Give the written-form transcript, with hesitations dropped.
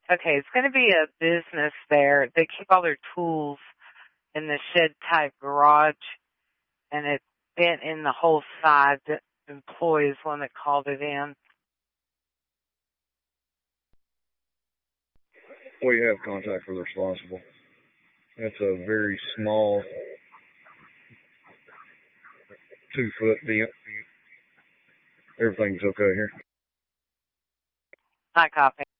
Okay, it's going to be a business there. They keep all their tools in the shed-type garage, and it bent in the whole side. The employee is one that called it in. We have contact for the responsible. It's a very small 2-foot dent. Everything's okay here. I copy.